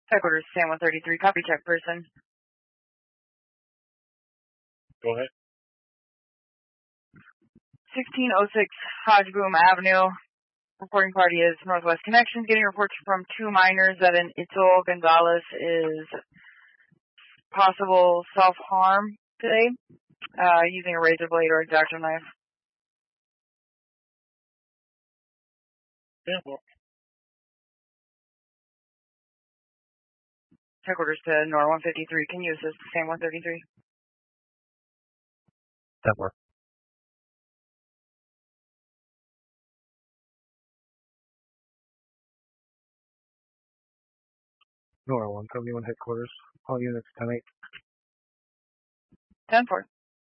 Check orders, San 133, copy check person. Go ahead. 1606 Hodgeboom Avenue. Reporting party is Northwest Connections. Getting reports from 2 miners that an Itzel Gonzalez is possible self-harm today, using a razor blade or X-Acto knife. Yeah, well. Check orders to NOR 153. Can you assist Sam 133? That works. NOR 171 headquarters. All units 10-8. 10-4.